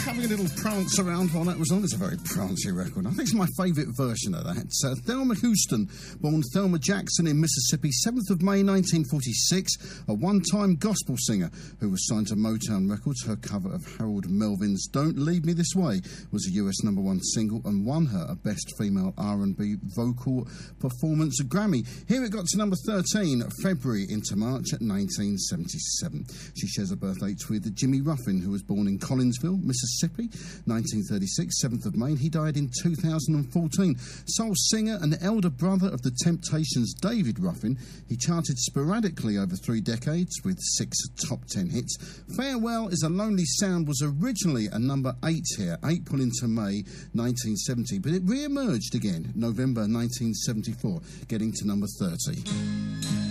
Having a little prance around while that was on. It's a very prancy record. I think it's my favourite version of that. Thelma Houston, born Thelma Jackson in Mississippi, 7th of May 1946, a one-time gospel singer who was signed to Motown Records. Her cover of Harold Melvin's Don't Leave Me This Way was a US #1 single and won her a Best Female R&B Vocal Performance Grammy. Here it got to number 13, February into March 1977. She shares a birth date with Jimmy Ruffin, who was born in Collinsville, Mississippi, 1936, 7th of May. He died in 2014. Soul singer and elder brother of the Temptations, David Ruffin. He charted sporadically over 3 decades with 6 top 10 hits. Farewell is a Lonely Sound was originally a number 8 here, April into May 1970, but it re-emerged again November 1974, getting to number 30.